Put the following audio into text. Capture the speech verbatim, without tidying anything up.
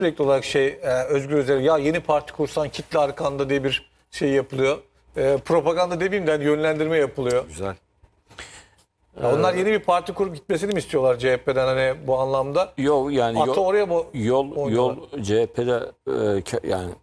sürekli olarak şey e, Özgür Özel ya yeni parti kursan kitle arkanda diye bir şey yapılıyor. E, propaganda demeyeyim de hani yönlendirme yapılıyor. Güzel. Ya onlar yeni bir parti kurup gitmesini mi istiyorlar C H P'den hani bu anlamda? Yol yani Atı yol, oraya mı yol, yol oynuyorlar? C H P'de e, ke- yani